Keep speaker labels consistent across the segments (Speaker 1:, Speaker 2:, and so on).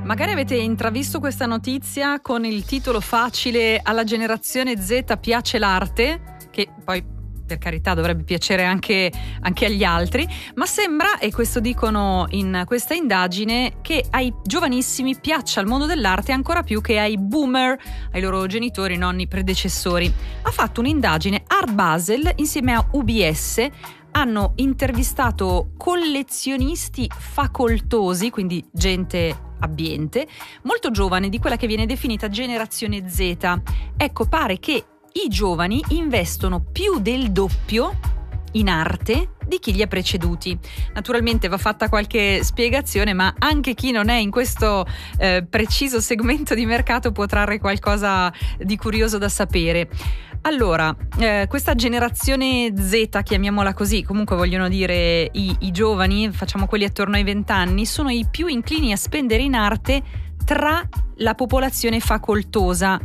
Speaker 1: Magari avete intravisto questa notizia con il titolo facile "Alla generazione Z piace l'arte", che poi per carità dovrebbe piacere anche agli altri, ma sembra, e questo dicono in questa indagine, che ai giovanissimi piaccia il mondo dell'arte ancora più che ai boomer, ai loro genitori, nonni, predecessori. Ha fatto un'indagine Art Basel insieme a UBS. Hanno intervistato collezionisti facoltosi, quindi gente abbiente, molto giovane, di quella che viene definita generazione Z. Ecco, pare che i giovani investono più del doppio in arte di chi li ha preceduti. Naturalmente va fatta qualche spiegazione, ma anche chi non è in questo preciso segmento di mercato può trarre qualcosa di curioso da sapere. Allora, questa generazione Z, chiamiamola così, comunque vogliono dire i giovani, facciamo quelli attorno ai 20 anni, sono i più inclini a spendere in arte tra la popolazione facoltosa,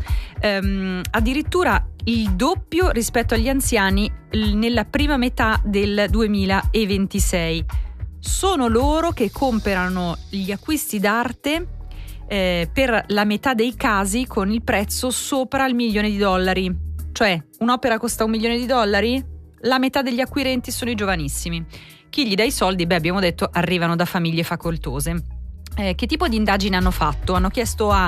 Speaker 1: addirittura il doppio rispetto agli anziani nella prima metà del 2026. Sono loro che comprano gli acquisti d'arte per la metà dei casi con il prezzo sopra il $1.000.000. Cioè, un'opera costa $1.000.000? La metà degli acquirenti sono i giovanissimi. Chi gli dà i soldi? Beh, abbiamo detto, arrivano da famiglie facoltose. Che tipo di indagine hanno fatto? Hanno chiesto a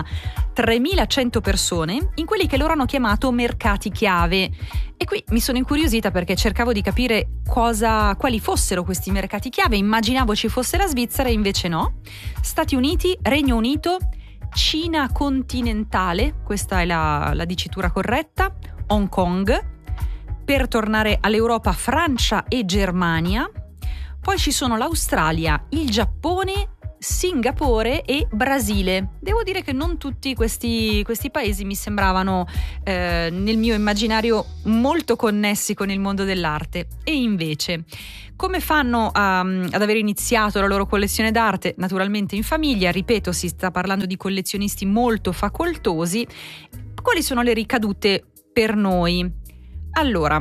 Speaker 1: 3.100 persone in quelli che loro hanno chiamato mercati chiave. E qui mi sono incuriosita perché cercavo di capire quali fossero questi mercati chiave. Immaginavo ci fosse la Svizzera, invece no. Stati Uniti, Regno Unito, Cina continentale, questa è la dicitura corretta, Hong Kong, per tornare all'Europa, Francia e Germania. Poi ci sono l'Australia, il Giappone, Singapore e Brasile. Devo dire che non tutti questi paesi mi sembravano nel mio immaginario molto connessi con il mondo dell'arte. E invece, come fanno ad aver iniziato la loro collezione d'arte? Naturalmente in famiglia, ripeto, si sta parlando di collezionisti molto facoltosi. Quali sono le ricadute per noi? Allora,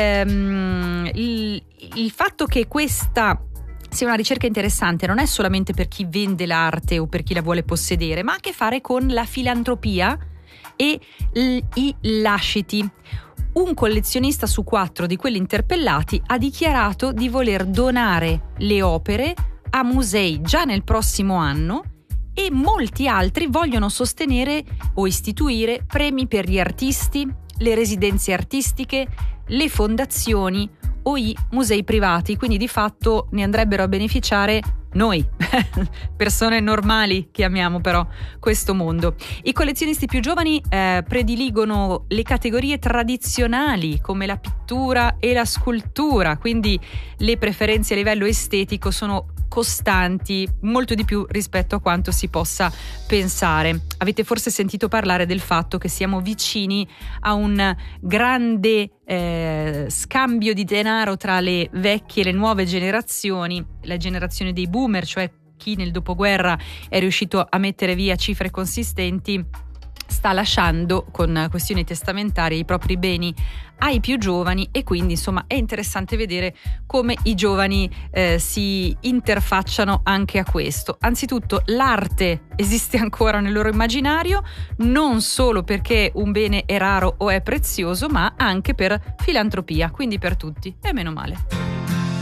Speaker 1: il fatto che questa sia una ricerca interessante non è solamente per chi vende l'arte o per chi la vuole possedere, ma ha a che fare con la filantropia e i lasciti. Un collezionista su 4 di quelli interpellati ha dichiarato di voler donare le opere a musei già nel prossimo anno, e molti altri vogliono sostenere o istituire premi per gli artisti, le residenze artistiche, le fondazioni o i musei privati, quindi di fatto ne andrebbero a beneficiare noi, persone normali, chiamiamo però questo mondo. I collezionisti più giovani prediligono le categorie tradizionali come la pittura e la scultura, quindi le preferenze a livello estetico sono costanti, molto di più rispetto a quanto si possa pensare. Avete forse sentito parlare del fatto che siamo vicini a un grande scambio di denaro tra le vecchie e le nuove generazioni, la generazione dei boomer, cioè chi nel dopoguerra è riuscito a mettere via cifre consistenti, sta lasciando con questioni testamentarie i propri beni ai più giovani, e quindi insomma è interessante vedere come i giovani si interfacciano anche a questo. Anzitutto l'arte esiste ancora nel loro immaginario, non solo perché un bene è raro o è prezioso, ma anche per filantropia, quindi per tutti, e meno male.